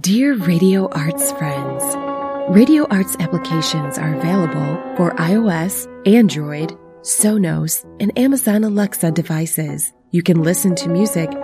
Dear Radio Arts friends, Radio Arts applications are available for iOS, Android, Sonos, and Amazon Alexa devices. You can listen to music